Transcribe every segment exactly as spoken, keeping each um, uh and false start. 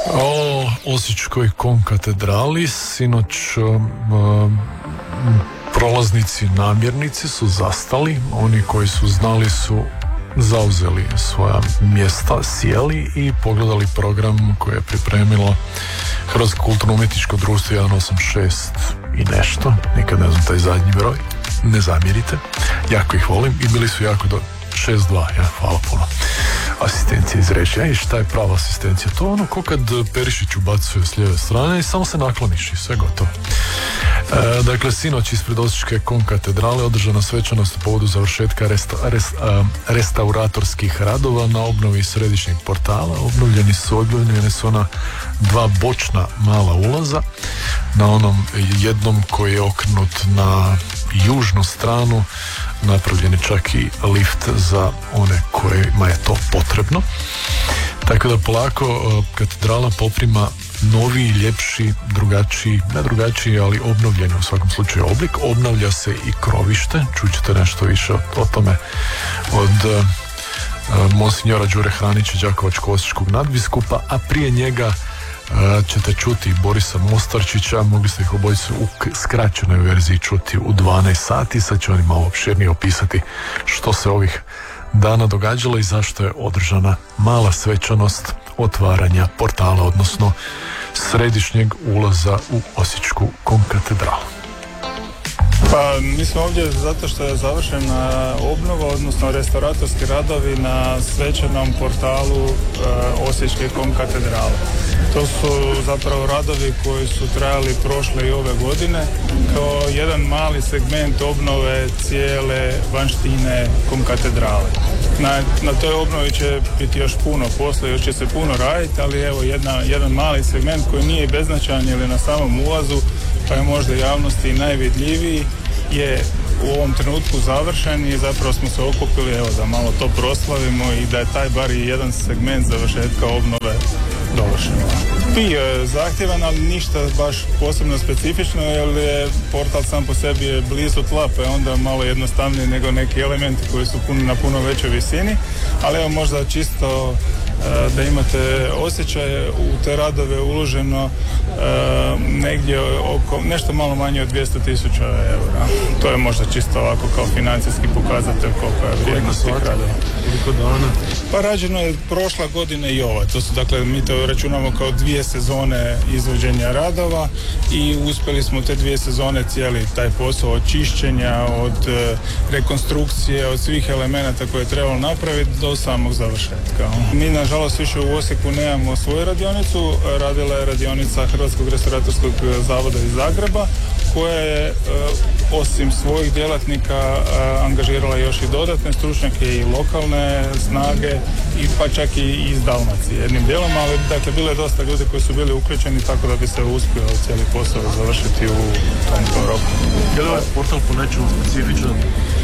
O Osječkoj konkatedrali sinoć um, prolaznici namjernici su zastali, oni koji su znali su zauzeli svoja mjesta, sjeli i pogledali program koji je pripremilo Hrvatsko kulturno-umjetničko društvo jedan osam šest i nešto, nikad ne znam taj zadnji broj, ne zamjerite, jako ih volim i bili su jako do šest dva, ja, hvala puno. Asistencija izreći, ej, šta je prava asistencija? To je ono ko kad Perišić ubacuje s lijeve strane i samo se nakloniš i sve gotovo. E, dakle, sinoć ispred Osječke konkatedrale održana svečanost u povodu završetka resta, rest, a, restauratorskih radova na obnovi središnjeg portala. Obnovljeni su, obnovljene su ona dva bočna mala ulaza, na onom jednom koji je okrenut na južnu stranu, napravljen je čak i lift za one kojima je to potrebno. Tako da polako katedrala poprima novi, ljepši, drugačiji, ne drugačiji, ali obnovljeni u svakom slučaju oblik. Obnavlja se i krovište, čućete nešto više o, o tome od uh, monsinjora Đure Hranića, đakovačko-osječkog nadbiskupa, a prije njega uh, ćete čuti Borisa Mostarčića, mogli ste ih obojicu u skraćenoj verziji čuti u dvanaest sati, sad će oni malo opširnije opisati što se ovih dana događalo i zašto je održana mala svečanost otvaranja portala, odnosno središnjeg ulaza u Osječku konkatedralu. Pa mi smo ovdje zato što je završena obnova, odnosno restauratorski radovi na svečanom portalu e, Osječke konkatedrale. To su zapravo radovi koji su trajali prošle i ove godine kao jedan mali segment obnove cijele vanštine konkatedrale. Na, na toj obnovi će biti još puno posla, još će se puno raditi, ali evo jedna, jedan mali segment koji nije beznačajan ili na samom ulazu, pa je možda javnosti najvidljiviji, je u ovom trenutku završen i zapravo smo se okupili evo da malo to proslavimo i da je taj bar i jedan segment završetka obnove dovršen. Bio je zahtjevan, ali ništa baš posebno specifično, jer je portal sam po sebi je blizu tla, pa je onda malo jednostavniji nego neki elementi koji su pun, na puno većoj visini, ali evo možda čisto da imate osjećaj, u te radove uloženo e, negdje oko, nešto malo manje od dvjesto tisuća eura. To je možda čisto ovako kao financijski pokazatelj koliko je vrijednost tih radova. Koliko dana? Pa rađeno je prošla godina i ova. To su, dakle, mi to računamo kao dvije sezone izvođenja radova i uspjeli smo te dvije sezone cijeli taj posao od čišćenja, od e, rekonstrukcije, od svih elemenata koje je trebalo napraviti do samog završetka. Mi nažalost više u Osijeku nemamo svoju radionicu, radila je radionica Hrvatskog restauratorskog zavoda iz Zagreba, koja je e, osim svojih djelatnika e, angažirala još i dodatne stručnjake i lokalne snage i pa čak i iz Dalmacije jednim dijelom, ali dakle bilo je dosta ljudi koji su bili uključeni tako da bi se uspio cijeli posao završiti u tom, tom roku. Je li ovaj portal po nečemu specifičan?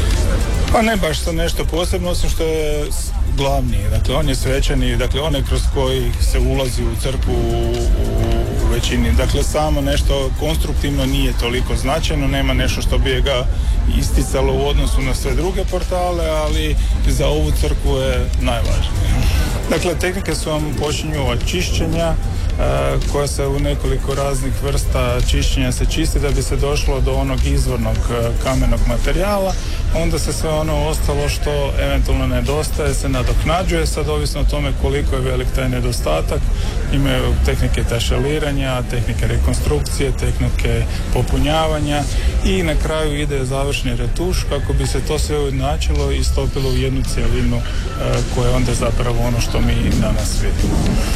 Pa ne baš to nešto posebno, osim što je glavni, dakle on je svečani, dakle onaj kroz koji se ulazi u crkvu u, u većini, dakle samo nešto konstruktivno nije toliko značajno, nema nešto što bi ga isticalo u odnosu na sve druge portale, ali za ovu crkvu je najvažnije. Dakle, tehnike su vam počinju od čišćenja, koja se u nekoliko raznih vrsta čišćenja se čisti da bi se došlo do onog izvornog kamenog materijala, onda se sve ono ostalo što eventualno nedostaje se nadoknađuje, sad ovisno o tome koliko je velik taj nedostatak. Imaju tehnike tašeliranja, tehnike rekonstrukcije, tehnike popunjavanja i na kraju ide završni retuš kako bi se to sve ujednačilo i stopilo u jednu cjelinu koja je onda zapravo ono što mi danas vidimo.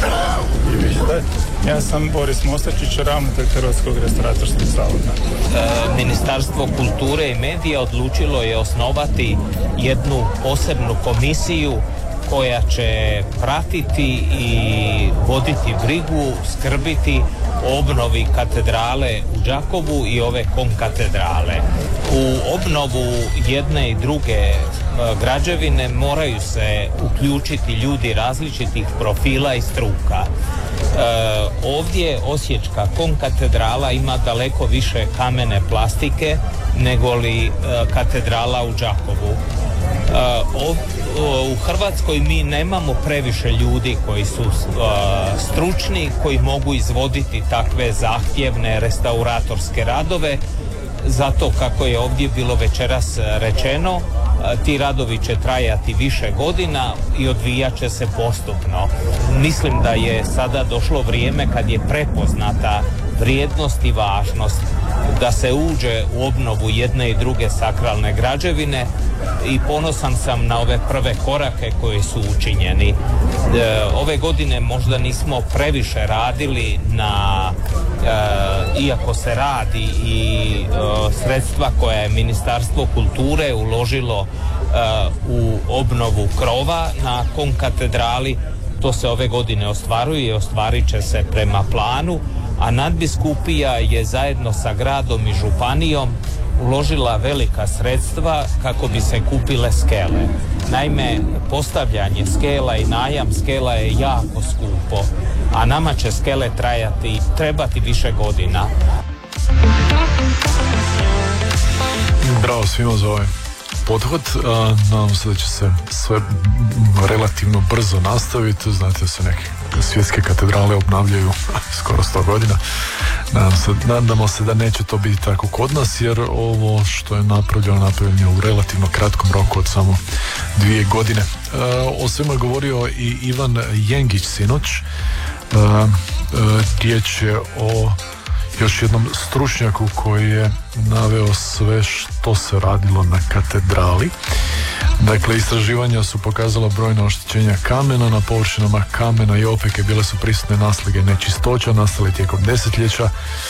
Ja sam Boris Mostarčić, ravnatelj Hrvatskog restauratorskog zavoda. E, Ministarstvo kulture i medija odlučilo je osnovati jednu posebnu komisiju koja će pratiti i voditi brigu, skrbiti o obnovi katedrale u Đakovu i ove konkatedrale. U obnovu jedne i druge građevine moraju se uključiti ljudi različitih profila i struka. E, ovdje Osječka konkatedrala ima daleko više kamene plastike nego li e, katedrala u Đakovu. E, ov, u Hrvatskoj mi nemamo previše ljudi koji su stručni, koji mogu izvoditi takve zahtjevne restauratorske radove. Zato, kako je ovdje bilo večeras rečeno, ti radovi će trajati više godina i odvijat će se postupno. Mislim da je sada došlo vrijeme kad je prepoznata vrijednost i važnost da se uđe u obnovu jedne i druge sakralne građevine i ponosan sam na ove prve korake koji su učinjeni. E, ove godine možda nismo previše radili na, e, iako se radi i e, sredstva koja je Ministarstvo kulture uložilo e, u obnovu krova na konkatedrali, to se ove godine ostvaruje i ostvarit će se prema planu, a nadbiskupija je zajedno sa gradom i županijom uložila velika sredstva kako bi se kupile skele. Naime, postavljanje skela i najam skela je jako skupo, a nama će skele trajati, trebati više godina. Bravo svima za ovaj pothod. Nadam se da će se sve relativno brzo nastaviti. Znate da se neke svjetske katedrale obnavljaju skoro sto godina. Nadam se, nadamo se da neće to biti tako kod nas, jer ovo što je napravljeno, napravljeno u relativno kratkom roku od samo dvije godine. E, o svemu je govorio i Ivan Jengić sinoć. E, e, riječ je o još jednom stručnjaku koji je naveo sve što se radilo na katedrali. Dakle, istraživanja su pokazala brojna oštećenja kamena. Na površinama kamena i opeke bile su prisutne naslage nečistoća nastale tijekom desetljeća.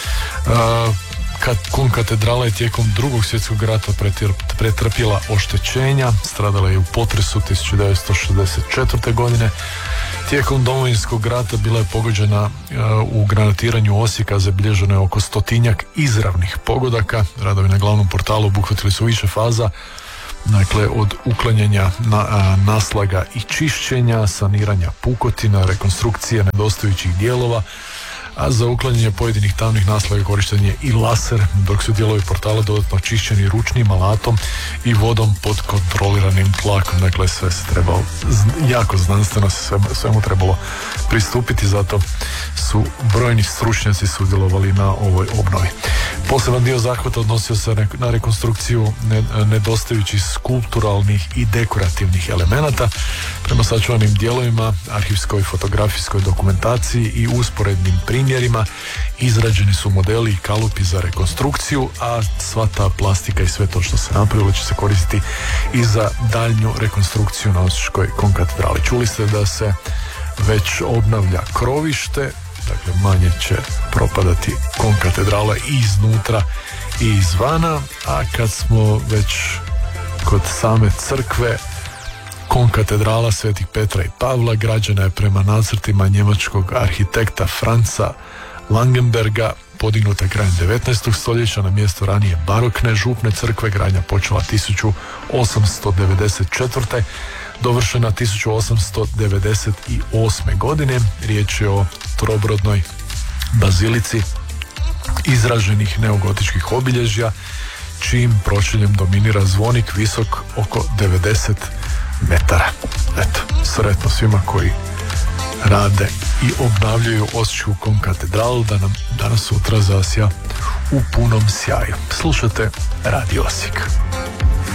Kad konkatedrala je tijekom drugog svjetskog rata pretrpjela oštećenja, stradala je u potresu tisuću devetsto šezdeset četvrte. godine. Tijekom Domovinskog rata bila je pogođena uh, u granatiranju Osijeka, zabilježeno je oko stotinjak izravnih pogodaka. Radovi na glavnom portalu obuhvatili su više faza, dakle od uklanjanja na, a, naslaga i čišćenja, saniranja pukotina, rekonstrukcije nedostajućih dijelova, a za uklanjanje pojedinih tamnih naslaga korišten je i laser, dok su dijelovi portala dodatno čišćeni ručnim alatom i vodom pod kontroliranim tlakom. Dakle, sve se trebalo, jako znanstveno se svemu, svemu trebalo pristupiti, zato su brojni stručnjaci sudjelovali na ovoj obnovi. Poseban dio zahvata odnosio se na rekonstrukciju nedostajućih skulpturalnih i dekorativnih elemenata. Prema sačuvanim dijelovima, arhivskoj, fotografijskoj dokumentaciji i usporednim primjerima izrađeni su modeli i kalupi za rekonstrukciju, a sva ta plastika i sve to što se napravilo će se koristiti i za daljnju rekonstrukciju na Osječkoj konkatedrali. Čuli ste da se već obnavlja krovište, dakle manje će propadati konkatedrala i iznutra i izvana, a kad smo već kod same crkve, konkatedrala Svetih Petra i Pavla građena je prema nacrtima njemačkog arhitekta Franza Langenberga, podignuta krajem devetnaestog stoljeća na mjesto ranije barokne župne crkve. Gradnja počela tisuću osamsto devedeset četvrte. dovršena tisuću osamsto devedeset osme. godine. Riječ je o trobrodnoj bazilici izraženih neogotičkih obilježja, čijim pročeljem dominira zvonik visok oko devedeset metara. Eto, sretno svima koji rade i obnavljaju Osječku konkatedralu, da nam danas sutra zasja u punom sjaju. Slušate Radio Osijek.